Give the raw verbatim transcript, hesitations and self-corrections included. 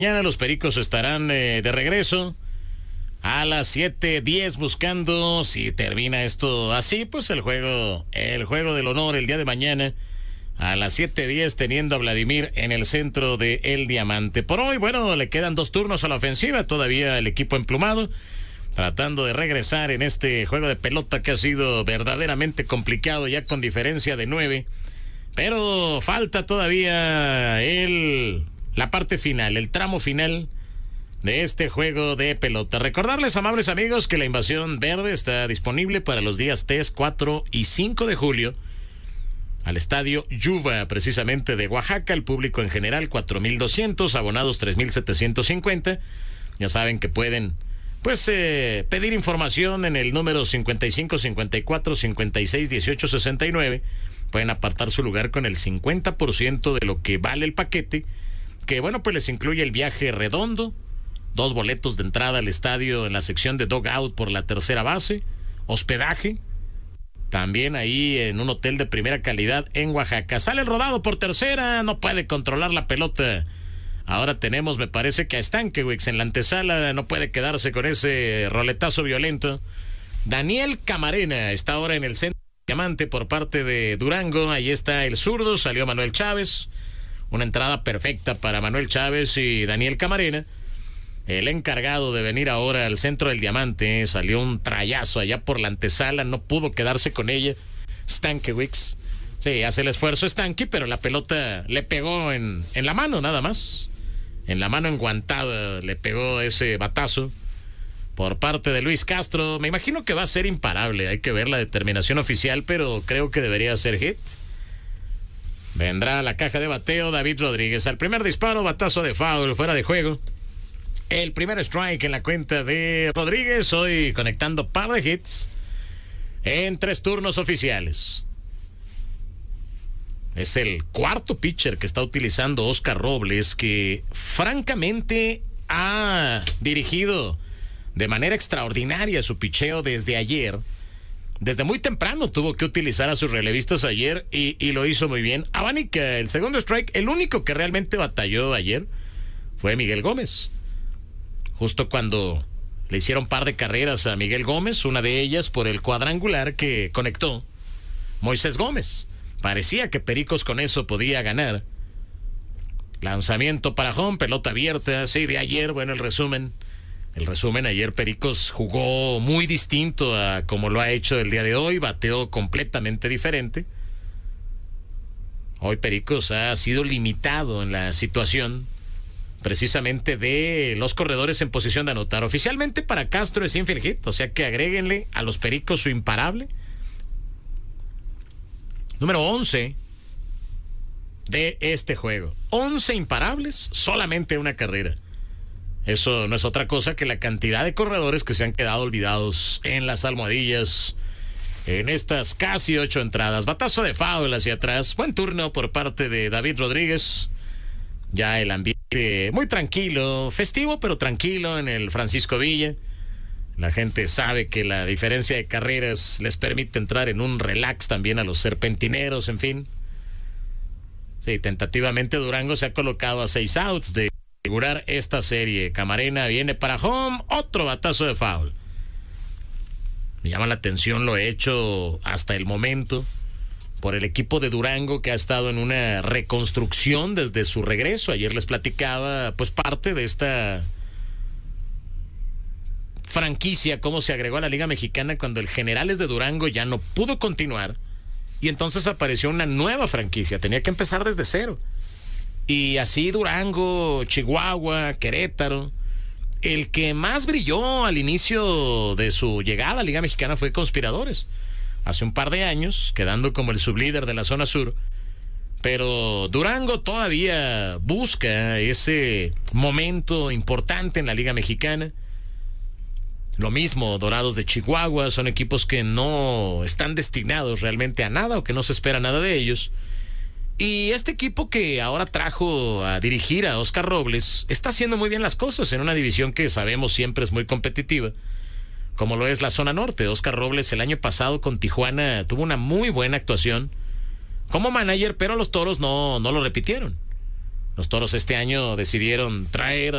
Mañana los Pericos estarán eh, de regreso a las siete diez buscando, si termina esto así, pues el juego, el juego del honor el día de mañana a las siete diez, teniendo a Vladimir en el centro de El Diamante. Por hoy, bueno, le quedan dos turnos a la ofensiva, todavía el equipo emplumado, tratando de regresar en este juego de pelota que ha sido verdaderamente complicado, ya con diferencia de nueve, pero falta todavía el, la parte final, el tramo final de este juego de pelota. Recordarles, amables amigos, que la Invasión Verde está disponible para los días tres, cuatro y cinco de julio al estadio Yuba, precisamente de Oaxaca. El público en general cuatro mil doscientos, abonados tres mil setecientos cincuenta. Ya saben que pueden pues eh, pedir información en el número cincuenta y cinco, cincuenta y cuatro, cincuenta y seis, dieciocho, sesenta y nueve. Pueden apartar su lugar con el cincuenta por ciento de lo que vale el paquete, que bueno, pues les incluye el viaje redondo, dos boletos de entrada al estadio en la sección de dugout por la tercera base, hospedaje, también ahí en un hotel de primera calidad en Oaxaca. Sale el rodado por tercera, no puede controlar la pelota. Ahora tenemos, me parece que a Stankiewicz en la antesala, no puede quedarse con ese roletazo violento. Daniel Camarena está ahora en el centro de Diamante por parte de Durango. Ahí está el zurdo, salió Manuel Chávez. Una entrada perfecta para Manuel Chávez y Daniel Camarena. El encargado de venir ahora al centro del Diamante, salió un trayazo allá por la antesala, no pudo quedarse con ella. Stankiewicz, sí, hace el esfuerzo Stanky, pero la pelota le pegó en, en la mano nada más. En la mano enguantada le pegó ese batazo por parte de Luis Castro. Me imagino que va a ser imparable, hay que ver la determinación oficial, pero creo que debería ser hit. Vendrá a la caja de bateo David Rodríguez. Al primer disparo, batazo de foul, fuera de juego. El primer strike en la cuenta de Rodríguez, hoy conectando par de hits en tres turnos oficiales. Es el cuarto pitcher que está utilizando Oscar Robles, que francamente ha dirigido de manera extraordinaria su picheo desde ayer. Desde muy temprano tuvo que utilizar a sus relevistas ayer y, y lo hizo muy bien. Abanica, el segundo strike, el único que realmente batalló ayer fue Miguel Gómez. Justo cuando le hicieron par de carreras a Miguel Gómez, una de ellas por el cuadrangular que conectó Moisés Gómez. Parecía que Pericos con eso podía ganar. Lanzamiento para home, pelota abierta, sí, de ayer, bueno, el resumen. El resumen, ayer Pericos jugó muy distinto a como lo ha hecho el día de hoy, bateó completamente diferente. Hoy Pericos ha sido limitado en la situación precisamente de los corredores en posición de anotar. Oficialmente para Castro es infield hit, o sea que agréguenle a los Pericos su imparable. Número once de este juego. once imparables, solamente una carrera. Eso no es otra cosa que la cantidad de corredores que se han quedado olvidados en las almohadillas en estas casi ocho entradas. Batazo de foul hacia atrás. Buen turno por parte de David Rodríguez. Ya el ambiente muy tranquilo, festivo pero tranquilo en el Francisco Villa. La gente sabe que la diferencia de carreras les permite entrar en un relax también a los serpentineros, en fin. Sí, tentativamente Durango se ha colocado a seis outs de asegurar esta serie. Camarena viene para home, otro batazo de foul. Me llama la atención lo hecho hasta el momento por el equipo de Durango, que ha estado en una reconstrucción desde su regreso. Ayer les platicaba pues parte de esta franquicia, cómo se agregó a la Liga Mexicana cuando el Generales de Durango ya no pudo continuar y entonces apareció una nueva franquicia, tenía que empezar desde cero. Y así Durango, Chihuahua, Querétaro. El que más brilló al inicio de su llegada a la Liga Mexicana fue Conspiradores, hace un par de años, quedando como el sublíder de la zona sur. Pero Durango todavía busca ese momento importante en la Liga Mexicana. Lo mismo Dorados de Chihuahua, son equipos que no están destinados realmente a nada o que no se espera nada de ellos. Y este equipo que ahora trajo a dirigir a Oscar Robles está haciendo muy bien las cosas en una división que sabemos siempre es muy competitiva, como lo es la zona norte. Oscar Robles el año pasado con Tijuana tuvo una muy buena actuación como manager, pero los Toros no, no lo repitieron. Los Toros este año decidieron traer